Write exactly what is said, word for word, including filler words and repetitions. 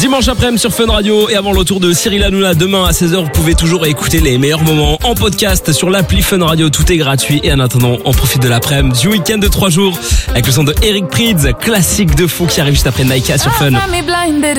Dimanche après-midi sur Fun Radio et avant le retour de Cyril Hanouna demain à seize heures, vous pouvez toujours écouter les meilleurs moments en podcast sur l'appli Fun Radio. Tout est gratuit et en attendant, on profite de l'après-midi du week-end de trois jours avec le son de Eric Prydz, classique de fou qui arrive juste après Naika sur Fun.